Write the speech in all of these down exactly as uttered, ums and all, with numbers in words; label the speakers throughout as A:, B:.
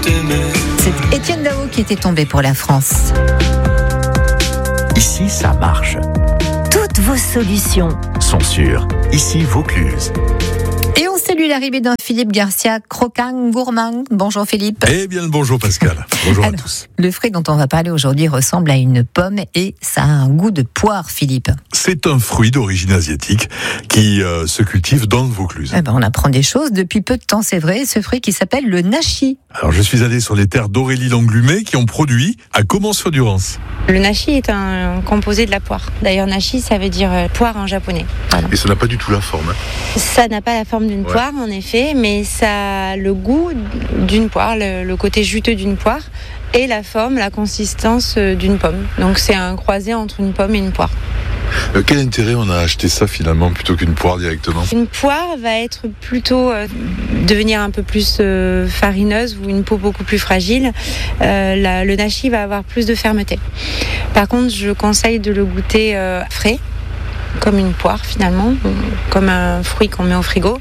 A: C'est Étienne Dao qui était tombé pour la France.
B: Ici, ça marche.
A: Toutes vos solutions
B: Sont sûres. Ici, Vaucluse.
A: Et on salue l'arrivée d'un Philippe Garcia, croquant, gourmand. Bonjour Philippe.
C: Eh bien le bonjour Pascal. Bonjour
A: Alors,
C: à tous.
A: Le fruit dont on va parler aujourd'hui ressemble à une pomme et ça a un goût de poire, Philippe.
C: C'est un fruit d'origine asiatique qui euh, se cultive dans le Vaucluse.
A: Eh ben, on apprend des choses depuis peu de temps, c'est vrai. Ce fruit qui s'appelle le nashi.
C: Alors je suis allé sur les terres d'Aurélie Langlumet qui ont produit à Comans-sur-Durance.
D: Le nashi est un composé de la poire. D'ailleurs, nashi, ça veut dire poire en japonais. Voilà.
C: Et ça n'a pas du tout la forme. Hein.
D: Ça n'a pas la forme d'une
C: Ouais.
D: poire, en effet, mais ça a le goût d'une poire, le, le côté juteux d'une poire, et la forme, la consistance d'une pomme. Donc c'est un croisé entre une pomme et une poire.
C: Euh, quel intérêt on a acheté ça finalement plutôt qu'une poire directement?
D: Une poire va être plutôt euh, devenir un peu plus euh, farineuse ou une peau beaucoup plus fragile. Euh, la- le nashi va avoir plus de fermeté. Par contre, je conseille de le goûter euh, frais, comme une poire finalement, comme un fruit qu'on met au frigo.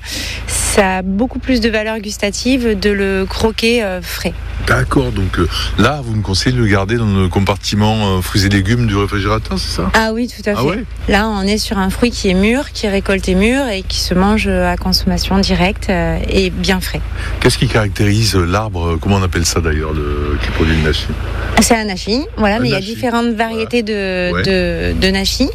D: Ça a beaucoup plus de valeur gustative de le croquer euh, frais.
C: D'accord, donc euh, là vous me conseillez de le garder dans le compartiment euh, fruits et légumes du réfrigérateur, c'est ça?
D: Ah oui, tout à fait.
C: Ah ouais?
D: Là, on est sur un fruit qui est mûr, qui est récolté mûr et qui se mange à consommation directe euh, et bien frais.
C: Qu'est-ce qui caractérise l'arbre? Comment on appelle ça d'ailleurs, le... qui produit le nashi?
D: C'est un nashi, voilà,
C: Un
D: mais il y a
C: nashi.
D: différentes variétés de,
C: Ouais.
D: de, de nashi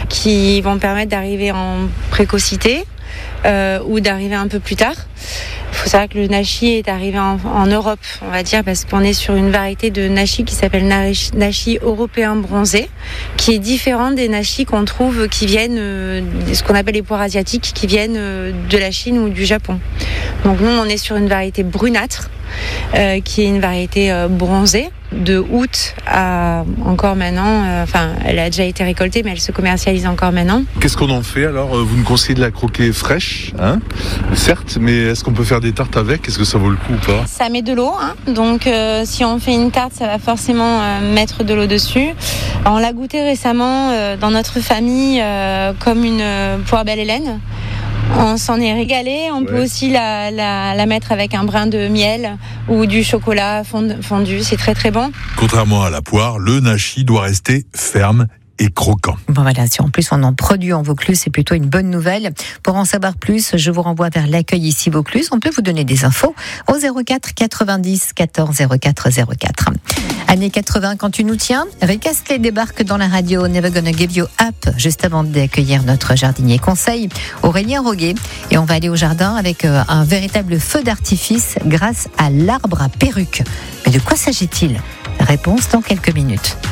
D: qui vont permettre d'arriver en précocité euh, ou d'arriver un peu plus tard. Il faut savoir que le nashi est arrivé en, en Europe, on va dire, parce qu'on est sur une variété de nashi qui s'appelle nashi, nashi européen bronzé, qui est différent des nashis qu'on trouve qui viennent, euh, ce qu'on appelle les poires asiatiques, qui viennent euh, de la Chine ou du Japon. Donc nous, on est sur une variété brunâtre, euh, qui est une variété euh, bronzée, de août à encore maintenant, euh, enfin, elle a déjà été récoltée, mais elle se commercialise encore maintenant.
C: Qu'est-ce qu'on en fait alors? Vous nous conseillez de la croquer fraîche, hein? Certes, mais est-ce qu'on peut faire des tartes avec? Est-ce que ça vaut le coup ou pas?
D: Ça met de l'eau, hein, donc euh, si on fait une tarte, ça va forcément euh, mettre de l'eau dessus. On l'a goûté récemment euh, dans notre famille euh, comme une euh, poire belle Hélène. On s'en est régalé. On
C: Ouais.
D: peut aussi la, la, la mettre avec un brin de miel ou du chocolat fond- fondu. C'est très très bon.
C: Contrairement à la poire, le nashi doit rester ferme et croquant.
A: Bon voilà, si en plus on en produit en Vaucluse, c'est plutôt une bonne nouvelle. Pour en savoir plus, je vous renvoie vers l'accueil ici Vaucluse. On peut vous donner des infos au zéro quatre quatre-vingt-dix quatorze zéro quatre zéro quatre. Années quatre-vingts, quand tu nous tiens, Rick Astley débarque dans la radio Never Gonna Give You Up, juste avant d'accueillir notre jardinier conseil, Aurélien Roguet. Et on va aller au jardin avec un véritable feu d'artifice grâce à l'arbre à perruque. Mais de quoi s'agit-il? Réponse dans quelques minutes.